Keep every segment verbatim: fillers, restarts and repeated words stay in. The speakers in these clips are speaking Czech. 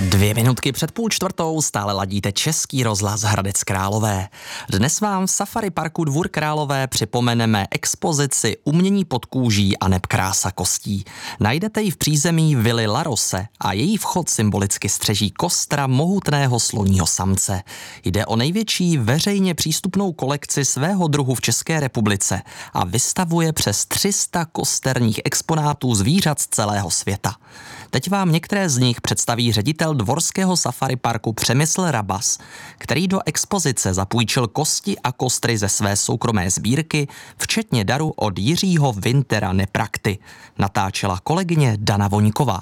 Dvě minutky před půl čtvrtou stále ladíte Český rozhlas Hradec Králové. Dnes vám v Safari parku Dvůr Králové připomeneme expozici Umění pod kůží aneb krása kostí. Najdete ji v přízemí vily La Rose a její vchod symbolicky střeží kostra mohutného sloního samce. Jde o největší veřejně přístupnou kolekci svého druhu v České republice a vystavuje přes tři sta kosterních exponátů zvířat z celého světa. Teď vám některé z nich představí ředitel Dvorského safari parku Přemysl Rabas, který do expozice zapůjčil kosti a kostry ze své soukromé sbírky, včetně daru od Jiřího Wintera Neprakty. Natáčela kolegyně Dana Voňková.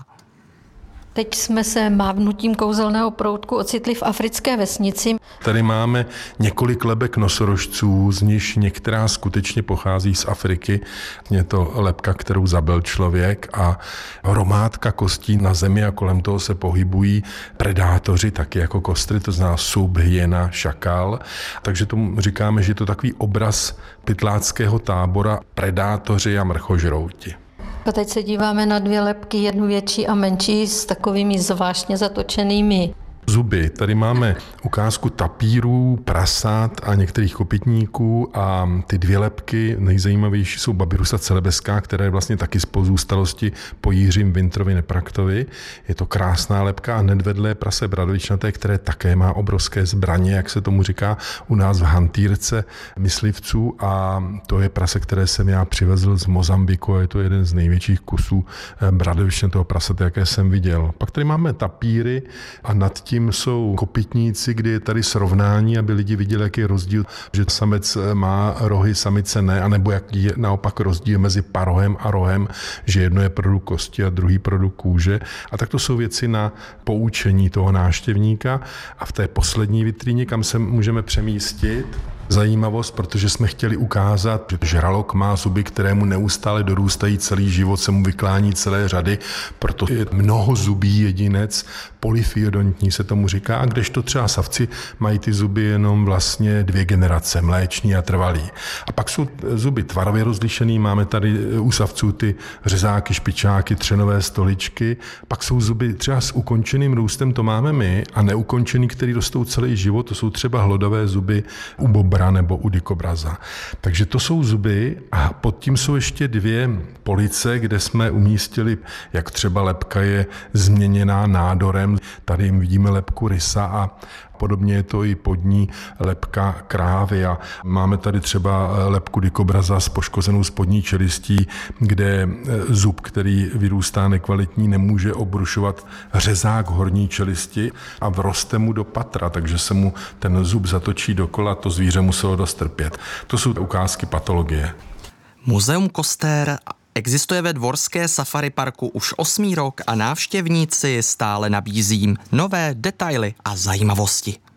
Teď jsme se mávnutím kouzelného proutku ocitli v africké vesnici. Tady máme několik lebek nosorožců, z nichž některá skutečně pochází z Afriky. Je to lebka, kterou zabil člověk, a hromádka kostí na zemi a kolem toho se pohybují predátoři, taky jako kostry, to znamená sub, hyena, šakal. Takže tomu říkáme, že je to takový obraz pytláckého tábora predátoři a mrchožrouti. A teď se díváme na dvě lebky, jednu větší a menší, s takovými zvláštně zatočenými zuby. Tady máme ukázku tapírů, prasat a některých kopytníků, a ty dvě lebky nejzajímavější jsou Babirusa celebeská, která je vlastně taky z pozůstalosti po Jiřím Winterovi Nepraktovi. Je to krásná lebka, a hned vedle je prase bradovičnaté, které také má obrovské zbraně, jak se tomu říká u nás v hantýrce myslivců, a to je prase, které jsem já přivezl z Mozambiku, a je to jeden z největších kusů bradovičnatého prasete, jaké jsem viděl. Pak tady máme tapíry a nad tím jsou kopytníci, kdy je tady srovnání, aby lidi viděli, jaký je rozdíl, že samec má rohy, samice ne, anebo jaký je naopak rozdíl mezi parohem a rohem, že jedno je produkt kosti a druhý produkt kůže. A tak to jsou věci na poučení toho návštěvníka. A v té poslední vitríně, kam se můžeme přemístit, zajímavost, protože jsme chtěli ukázat, že žralok má zuby, kterému neustále dorůstají celý život, se mu vyklání celé řady, proto je mnohozubý jedinec, polyfiodontní se tomu říká, a kdežto třeba savci mají ty zuby jenom vlastně dvě generace, mléční a trvalý. A pak jsou zuby tvarově rozlišený, máme tady u savců ty řezáky, špičáky, třenové stoličky, pak jsou zuby třeba s ukončeným růstem, to máme my, a neukončený, který rostou celý život, to jsou třeba hlodové zuby u bobra nebo u dikobraza. Takže to jsou zuby, a pod tím jsou ještě dvě police, kde jsme umístili, jak třeba lebka je změněná nádorem. Tady jim vidíme lebku rysa, a podobně je to i pod ní lebka krávy, a máme tady třeba lebku dikobraza s poškozenou spodní čelistí, kde zub, který vyrůstá nekvalitní, nemůže obrušovat řezák horní čelisti a vroste mu do patra, takže se mu ten zub zatočí dokola, to zvíře muselo dost trpět. To jsou ukázky patologie. Muzeum Koster existuje ve Dvorské safari parku už osmý rok a návštěvníci stále nabízí nové detaily a zajímavosti.